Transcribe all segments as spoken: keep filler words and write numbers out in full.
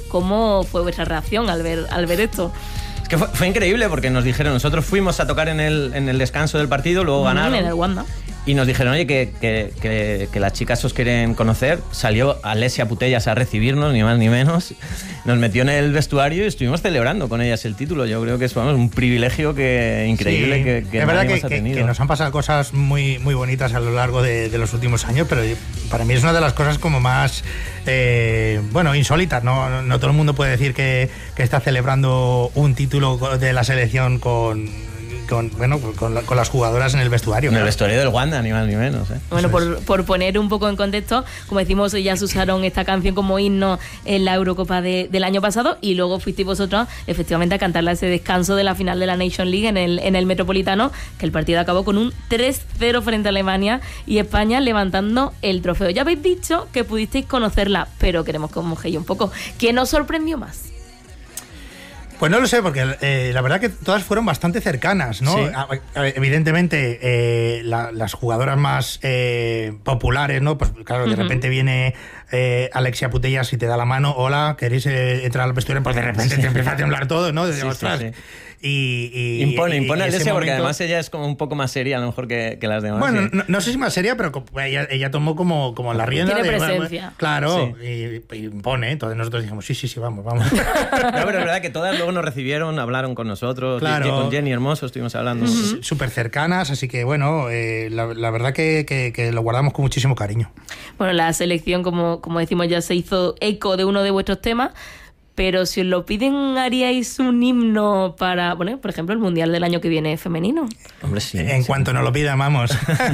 ¿Cómo fue vuestra reacción al ver, al ver esto? Es que fue, fue increíble porque nos dijeron, nosotros fuimos a tocar en el, en el descanso del partido, luego ganaron. En el Wanda. Y nos dijeron, oye, que, que, que, que las chicas os quieren conocer. Salió Alessia Putellas a recibirnos, ni más ni menos. Nos metió en el vestuario y estuvimos celebrando con ellas el título. Yo creo que es vamos, un privilegio que, increíble sí, que, que es verdad que, ha tenido. Que, que nos han pasado cosas muy, muy bonitas a lo largo de, de los últimos años, pero para mí es una de las cosas como más, eh, bueno, insólitas. No, no, no todo el mundo puede decir que, que está celebrando un título de la selección con... Con, bueno, con, la, con las jugadoras en el vestuario. En claro. el vestuario del Wanda, ni más ni menos. ¿eh? Bueno, por, por poner un poco en contexto, como decimos, ellas usaron esta canción como himno en la Eurocopa de, del año pasado y luego fuisteis vosotros efectivamente a cantarla ese descanso de la final de la Nation League en el, en el Metropolitano, que el partido acabó con un tres cero frente a Alemania y España levantando el trofeo. Ya habéis dicho que pudisteis conocerla, pero queremos que os mojéis un poco. ¿Quién os sorprendió más? Pues no lo sé, porque eh, la verdad que todas fueron bastante cercanas, ¿no? Sí. A, a, evidentemente, eh, la, las jugadoras más eh, populares, ¿no? Pues claro, de uh-huh. repente viene eh, Alessia Putellas y te da la mano, hola, ¿queréis eh, entrar al vestuario? Pues de repente sí. te empieza a temblar todo, ¿no? De sí, ostras. Sí, sí. Y, y, impone, impone y Alessia porque momento... además ella es como un poco más seria a lo mejor que, que las demás. Bueno, sí. no, no sé si más seria, pero ella, ella tomó como, como la rienda. Tiene de, presencia. Bueno, claro, sí. y, y impone. Entonces nosotros dijimos, sí, sí, sí, vamos, vamos. No, pero es verdad que todas luego nos recibieron, hablaron con nosotros. Claro. Con Jenny Hermoso estuvimos hablando. Uh-huh. Súper cercanas, así que bueno, eh, la, la verdad que, que, que lo guardamos con muchísimo cariño. Bueno, la selección, como, como decimos, ya se hizo eco de uno de vuestros temas. Pero si os lo piden, ¿haríais un himno para, bueno, por ejemplo, el Mundial del año que viene femenino? Hombre, sí. En sí. cuanto nos lo pidan, vamos. sí,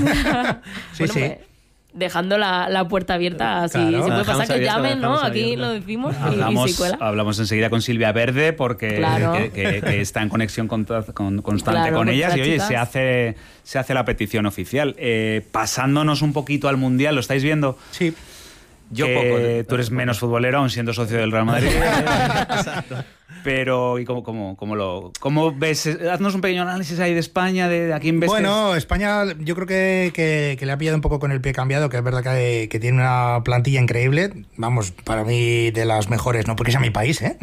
bueno, sí. Pues, dejando la, la puerta abierta, así claro. se puede Dejamos pasar que abierta, llamen, ¿no? Aquí abierta. lo decimos hablamos, y, y si cuela. Hablamos enseguida con Silvia Verde porque claro. que, que, que está en conexión con, con, constante claro, con con ellas y oye, chicas. se hace, se hace la petición oficial. Eh, pasándonos un poquito al Mundial, ¿lo estáis viendo? Sí. Yo que poco. De, tú eres poco. menos futbolero aún siendo socio del Real Madrid. Exacto. Pero, ¿y cómo, cómo, cómo lo cómo ves? Haznos un pequeño análisis ahí de España, de, de a quién ves. Bueno, que... España yo creo que, que, que le ha pillado un poco con el pie cambiado, que es verdad que, que tiene una plantilla increíble. Vamos, para mí de las mejores, no porque sea mi país, ¿eh?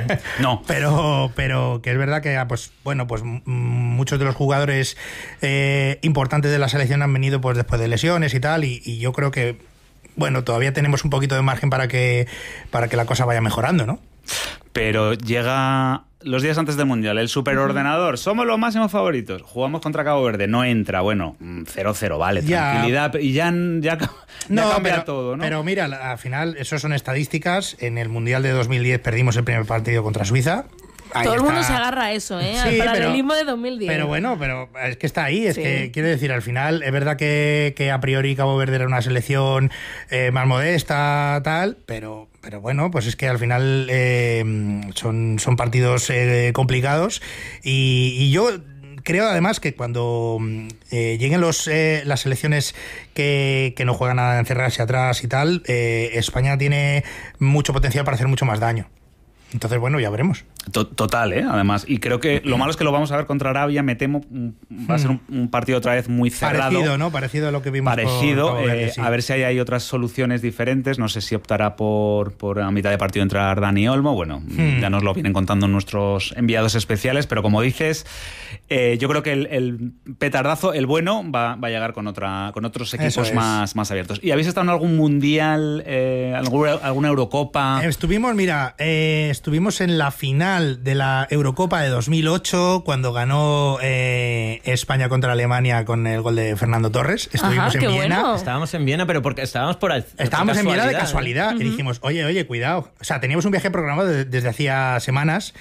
No. pero, pero que es verdad que, pues bueno, pues m- muchos de los jugadores eh, importantes de la selección han venido pues después de lesiones y tal, y, y yo creo que, bueno, todavía tenemos un poquito de margen para que, para que la cosa vaya mejorando, ¿no? Pero llega los días antes del Mundial, el superordenador, somos los máximos favoritos, jugamos contra Cabo Verde, no entra, bueno, cero cero, vale, ya. Tranquilidad, y ya, ya, ya no, cambia pero, todo, ¿no? Pero mira, al final, eso son estadísticas. En el Mundial de dos mil diez perdimos el primer partido contra Suiza. Ahí Todo está. el mundo se agarra a eso, ¿eh? Sí, al paralelismo pero, de dos mil diez. Pero bueno, pero es que está ahí. Es sí. que, quiero decir, al final, es verdad que, que a priori Cabo Verde era una selección eh, más modesta, tal, pero... Pero bueno, pues es que al final eh, son, son partidos eh, complicados y, y yo creo además que cuando eh, lleguen los, eh, las selecciones que, que no juegan a encerrarse atrás y tal, eh, España tiene mucho potencial para hacer mucho más daño. Entonces, bueno, ya veremos. Total, ¿eh? Además. Y creo que lo malo es que lo vamos a ver contra Arabia. Me temo, va a ser un, un partido otra vez muy cerrado. Parecido, ¿no? Parecido a lo que vimos. Parecido. Por Cabo Verde, eh, sí. A ver si hay, hay otras soluciones diferentes. No sé si optará por, por a mitad de partido entrar Dani Olmo. Bueno, hmm. ya nos lo vienen contando nuestros enviados especiales. Pero como dices, eh, yo creo que el, el petardazo, el bueno, va, va a llegar con otra con otros equipos es. más, más abiertos. ¿Y habéis estado en algún mundial, eh, alguna, alguna Eurocopa? Estuvimos, mira, eh, estuvimos en la final de la Eurocopa de dos mil ocho, cuando ganó eh, España contra Alemania con el gol de Fernando Torres. Estuvimos Ajá, en Viena. Bueno. Estábamos en Viena, pero porque estábamos por al, Estábamos en Viena de casualidad. casualidad. ¿eh? Y dijimos, oye, oye, cuidado. O sea, teníamos un viaje programado de, desde hacía semanas.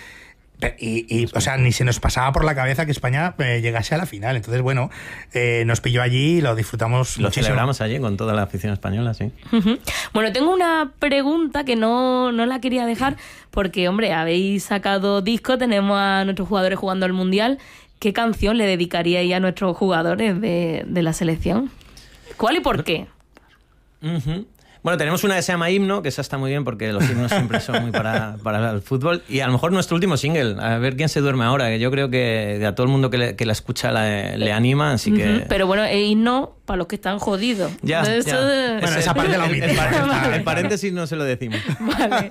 Y, y, o sea, ni se nos pasaba por la cabeza que España eh, llegase a la final. Entonces, bueno, eh, nos pilló allí y lo disfrutamos lo muchísimo. celebramos allí con toda la afición española, sí. Uh-huh. Bueno, tengo una pregunta que no, no la quería dejar porque, hombre, habéis sacado disco, tenemos a nuestros jugadores jugando al Mundial. ¿Qué canción le dedicaríais a nuestros jugadores de, de la selección? ¿Cuál y por qué? Uh-huh. Bueno, tenemos una que se llama Himno, que esa está muy bien porque los himnos siempre son muy para, para el fútbol. Y a lo mejor nuestro último single, a ver quién se duerme ahora, que yo creo que a todo el mundo que, le, que la escucha la, le anima, así que... Uh-huh. Pero bueno, el himno para los que están jodidos. Ya, Eso ya. De... Bueno, esa parte la omitimos. El, el, el paréntesis no se lo decimos. Vale.